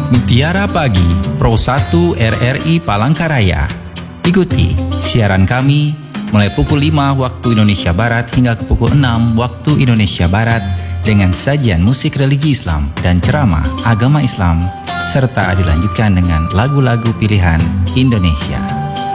Mutiara Pagi Pro 1 RRI Palangkaraya. Ikuti siaran kami mulai pukul 5 waktu Indonesia Barat hingga ke pukul 6 waktu Indonesia Barat dengan sajian musik religi Islam dan ceramah agama Islam serta dilanjutkan dengan lagu-lagu pilihan Indonesia.